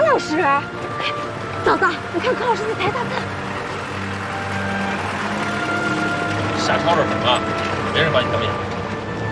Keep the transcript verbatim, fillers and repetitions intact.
老师，哎，嫂子，你看柯老师在抬他呢。 瞎吵吵什么？没人把你当眼。